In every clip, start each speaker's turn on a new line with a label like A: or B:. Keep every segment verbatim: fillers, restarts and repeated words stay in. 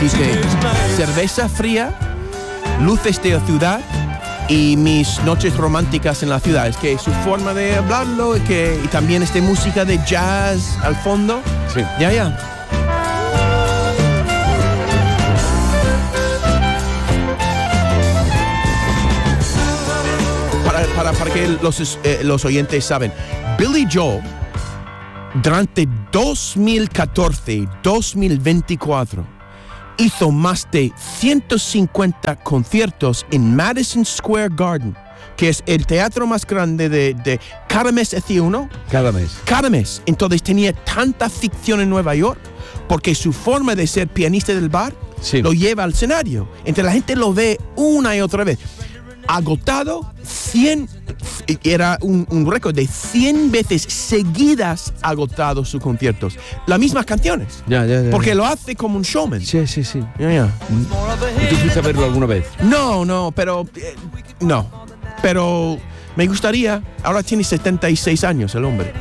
A: Dice, cerveza fría, luces de ciudad y mis noches románticas en la ciudad. Es que su forma de hablarlo y, que, y también esta música de jazz al fondo.
B: Sí.
A: Ya, ya. Para, para, para que los, eh, los oyentes saben, Billy Joel, durante dos mil catorce y dos mil veinticuatro, hizo más de ciento cincuenta conciertos en Madison Square Garden, que es el teatro más grande de, de cada mes hacía uno.
B: Cada mes.
A: Cada mes. Entonces tenía tanta ficción en Nueva York, porque su forma de ser pianista del bar
B: sí.
A: lo lleva al escenario. Entonces la gente lo ve una y otra vez. Agotado, cien, era un, un récord de cien veces seguidas agotado sus conciertos. Las mismas canciones.
B: Ya, ya, ya.
A: Porque lo hace como un showman.
B: Sí, sí, sí.
A: Ya, ya.
B: ¿Y tú fuiste a verlo alguna vez?
A: No, no, pero... Eh, no. Pero me gustaría... Ahora tiene setenta y seis años el hombre.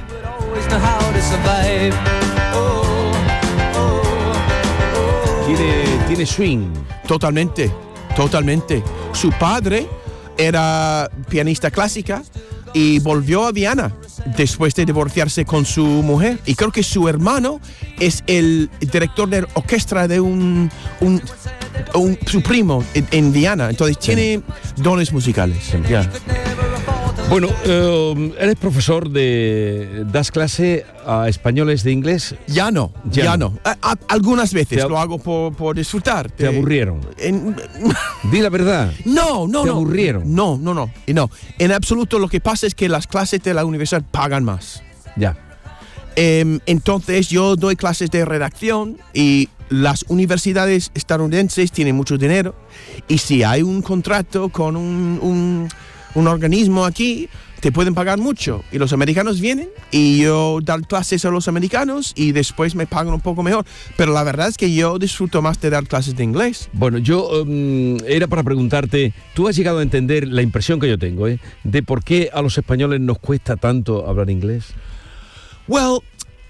B: Tiene, tiene swing.
A: Totalmente, totalmente. Su padre era pianista clásica y volvió a Viena después de divorciarse con su mujer. Y creo que su hermano es el director de orquesta de un, un, un su primo en, en Viena. Entonces sí. tiene dones musicales.
B: Sí. Yeah. Bueno, eh, eres profesor de... ¿Das clase a españoles de inglés?
A: Ya no, ya, ya no. no. A, a, algunas veces lo hago por, por disfrutar.
B: ¿Te, ¿Te aburrieron?
A: En,
B: Di la verdad.
A: No, no,
B: ¿Te
A: no.
B: aburrieron?
A: No, no, no. No. En absoluto, lo que pasa es que las clases de la universidad pagan más.
B: Ya.
A: Eh, entonces yo doy clases de redacción y las universidades estadounidenses tienen mucho dinero y si hay un contrato con un... un un organismo aquí, te pueden pagar mucho. Y los americanos vienen y yo dar clases a los americanos y después me pagan un poco mejor. Pero la verdad es que yo disfruto más de dar clases de inglés.
B: Bueno, yo um, era para preguntarte, ¿tú has llegado a entender la impresión que yo tengo, eh, de por qué a los españoles nos cuesta tanto hablar inglés?
A: Well,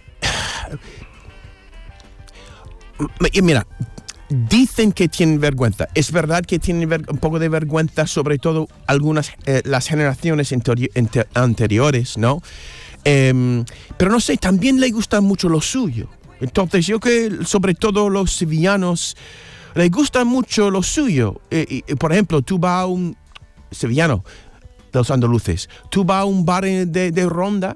A: mira, dicen que tienen vergüenza. Es verdad que tienen ver- un poco de vergüenza, sobre todo algunas, eh, las generaciones interi- inter- anteriores, ¿no? Eh, pero no sé, también le gusta mucho lo suyo. Entonces yo que sobre todo los sevillanos les gusta mucho lo suyo. Eh, y, por ejemplo, tú vas a un sevillano, de los andaluces, tú vas a un bar de, de Ronda,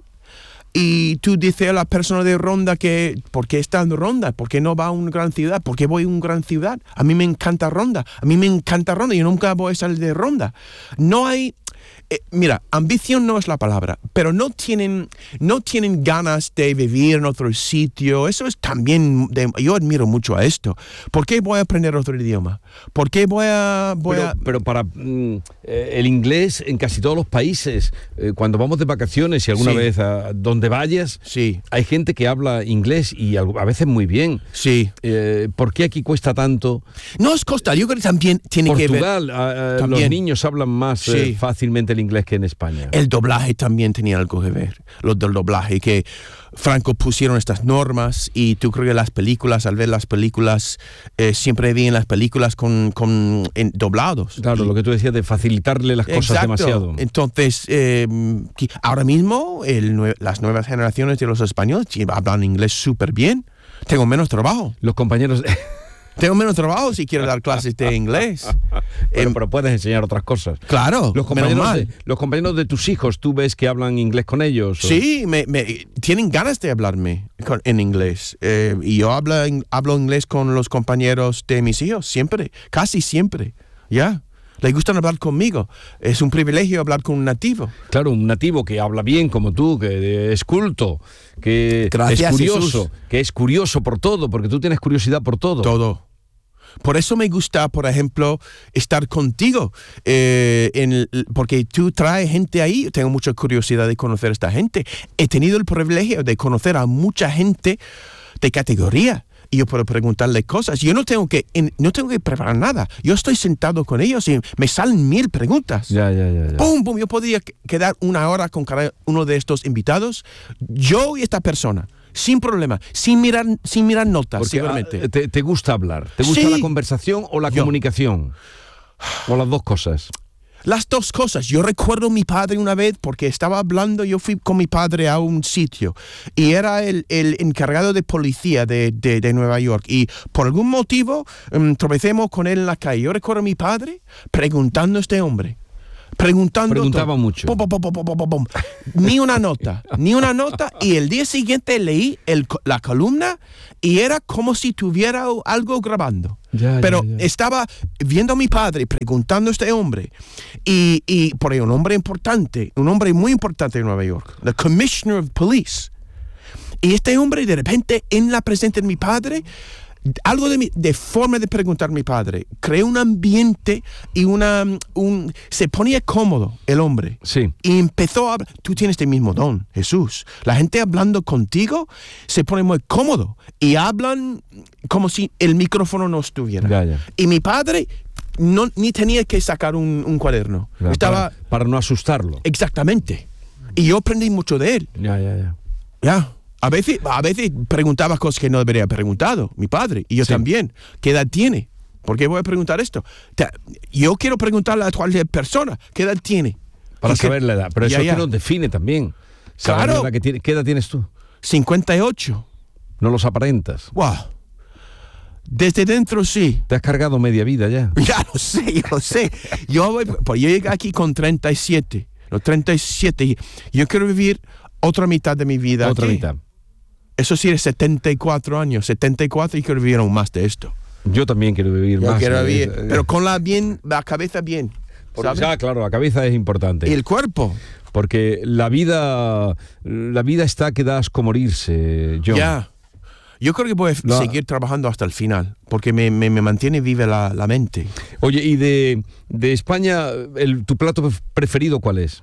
A: y tú dices a la persona de Ronda que ¿por qué está en Ronda? ¿Por qué no va a una gran ciudad? ¿Por qué voy a una gran ciudad? A mí me encanta Ronda. A mí me encanta Ronda. Yo nunca voy a salir de Ronda. No hay... Eh, mira, ambición no es la palabra, pero no tienen, no tienen ganas de vivir en otro sitio. Eso es también... De, yo admiro mucho a esto. ¿Por qué voy a aprender otro idioma? ¿Por qué voy a...? Voy
B: pero,
A: a...
B: pero para mm, eh, el inglés en casi todos los países, eh, cuando vamos de vacaciones y alguna
A: sí.
B: vez a donde vayas,
A: sí.
B: hay gente que habla inglés y a, a veces muy bien.
A: Sí.
B: Eh, ¿Por qué aquí cuesta tanto?
A: No es costa, yo creo que también tiene
B: Portugal,
A: que ver...
B: Portugal,
A: también.
B: los niños hablan más
A: sí.
B: eh, fácilmente el inglés que en España.
A: El doblaje también tenía algo que ver, lo del doblaje, que Franco pusieron estas normas y tú crees que las películas, al ver las películas, eh, siempre veían las películas con, con en, doblados.
B: Claro,
A: y,
B: lo que tú decías de facilitarle las cosas
A: exacto.
B: demasiado.
A: Entonces, eh, ahora mismo el, las nuevas generaciones de los españoles hablan inglés súper bien. Tengo menos trabajo.
B: Los compañeros...
A: Tengo menos trabajo si quiero dar clases de inglés.
B: Bueno,
A: eh,
B: pero puedes enseñar otras cosas.
A: Claro,
B: los compañeros,
A: menos mal.
B: de, los compañeros de tus hijos, ¿tú ves que hablan inglés con ellos? ¿O?
A: Sí, me, me, tienen ganas de hablarme con, en inglés. Eh, y yo hablo, hablo inglés con los compañeros de mis hijos, siempre, casi siempre. Ya. Yeah. Les gustan hablar conmigo. Es un privilegio hablar con un nativo.
B: Claro, un nativo que habla bien como tú, que es culto, que
A: Gracias,
B: es curioso,
A: Jesús.
B: que es curioso por todo, porque tú tienes curiosidad por todo.
A: Todo. Por eso me gusta, por ejemplo, estar contigo, eh, en el, porque tú traes gente ahí. Tengo mucha curiosidad de conocer a esta gente. He tenido el privilegio de conocer a mucha gente de categoría. Y yo puedo preguntarle cosas. Yo no tengo que no tengo que preparar nada. Yo estoy sentado con ellos y me salen mil preguntas.
B: Ya, ya, ya, ya.
A: ¡Pum, pum! Yo podría quedar una hora con cada uno de estos invitados. Yo y esta persona. sin problema, sin mirar, sin mirar notas,
B: Porque,
A: seguramente.
B: ah, te, te gusta hablar? ¿Te gusta
A: Sí.
B: la conversación o la
A: Yo.
B: comunicación? O las dos cosas.
A: Las dos cosas. Yo recuerdo a mi padre una vez porque estaba hablando, yo fui con mi padre a un sitio y era el, el encargado de policía de, de, de Nueva York y por algún motivo um, tropecemos con él en la calle. Yo recuerdo a mi padre preguntando a este hombre. Preguntando
B: Preguntaba
A: todo.
B: mucho.
A: Pum, pum, pum, pum, pum, pum, pum. Ni una nota, ni una nota. Y el día siguiente leí el, la columna y era como si tuviera algo grabando.
B: Ya,
A: Pero
B: ya, ya.
A: estaba viendo a mi padre preguntando a este hombre y, y por ahí un hombre importante, un hombre muy importante en Nueva York, the Commissioner of Police. Y este hombre de repente en la presencia de mi padre, algo de, mi, de forma de preguntar a mi padre, creó un ambiente y una, un, se ponía cómodo el hombre.
B: Sí.
A: Y empezó a hablar, tú tienes este mismo don, Jesús. La gente hablando contigo se pone muy cómodo y hablan como si el micrófono no estuviera.
B: Ya, ya.
A: Y mi padre no, ni tenía que sacar un, un cuaderno.
B: Ya,
A: Estaba
B: para, para no asustarlo.
A: exactamente. Y yo aprendí mucho de él.
B: Ya, ya, ya.
A: Ya. A veces, a veces preguntaba cosas que no debería haber preguntado, mi padre, y yo
B: Sí.
A: también. ¿Qué edad tiene? ¿Por qué voy a preguntar esto? Te- Yo quiero preguntarle a cualquier persona, ¿qué edad tiene?
B: Para
A: Porque-
B: saber la edad. Pero eso
A: Ya,
B: es
A: ya.
B: que nos define también. Saber
A: Claro.
B: la edad que tiene. ¿Qué edad tienes tú?
A: cincuenta y ocho.
B: No los aparentas.
A: Wow. Desde dentro sí.
B: Te has cargado media vida ya.
A: Ya lo sé, yo lo sé. Yo, voy, pues yo llegué aquí con treinta y siete. Los treinta y siete. Y yo quiero vivir otra mitad de mi vida
B: Otra
A: aquí.
B: mitad.
A: Eso sí, es setenta y cuatro años. setenta y cuatro y quiero vivir aún más de esto.
B: Yo también quiero vivir
A: Yo
B: más.
A: quiero
B: eh,
A: vivir,
B: eh,
A: pero con la, bien, la cabeza bien.
B: porque,
A: ¿sabes?
B: ah, claro, la cabeza es importante.
A: Y el cuerpo.
B: Porque la vida, la vida está que da asco morirse, John.
A: Ya. Yo creo que voy a
B: La-
A: seguir trabajando hasta el final, porque me, me, me mantiene viva la, la mente.
B: Oye, y de, de España, el, ¿tu plato preferido cuál es?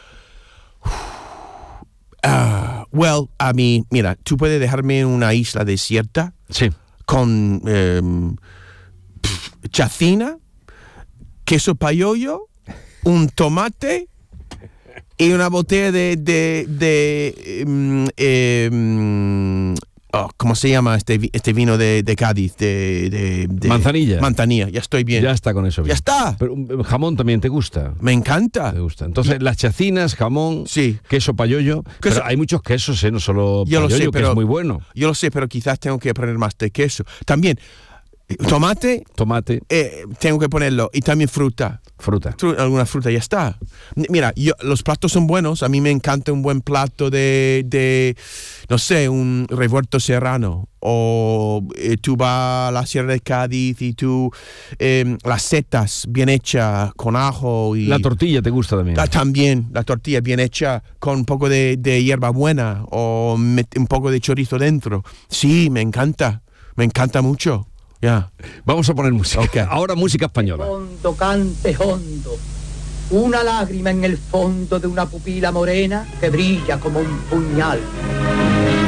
A: Ah, well, a mí, mira, tú puedes dejarme en una isla desierta
B: Sí.
A: con em, pf, chacina, queso payollo, un tomate y una botella de, de, de em, em, oh, ¿cómo se llama este, vi- este vino de, de Cádiz? De, de, de-
B: Manzanilla.
A: Manzanilla, ya estoy bien.
B: Ya está con eso.
A: Ya
B: bien.
A: está.
B: Pero um, jamón también te gusta.
A: Me encanta.
B: Te gusta. Entonces, las chacinas, jamón,
A: Sí.
B: queso payollo.
A: Queso-
B: Pero hay muchos quesos, ¿eh? No solo
A: Yo lo
B: payollo,
A: sé,
B: que
A: pero-
B: es muy bueno.
A: Yo lo sé, pero quizás tengo que poner más de queso. También, eh, tomate,
B: Tomate,
A: eh, tengo que ponerlo. Y también fruta.
B: fruta.
A: Fru- alguna fruta, ya está. N- Mira, yo, los platos son buenos. A mí me encanta un buen plato de, de no sé, un revuelto serrano. O eh, tú vas a la Sierra de Cádiz y tú, eh, las setas bien hechas con ajo y...
B: La tortilla te gusta también.
A: Ah, también, la tortilla bien hecha con un poco de, de hierbabuena o met- un poco de chorizo dentro. Sí, me encanta. Me encanta mucho. Ya.
B: Vamos a poner música.
A: Ok.
B: Ahora música española.
C: Hondo, cante hondo, una lágrima en el fondo de una pupila morena que brilla como un puñal.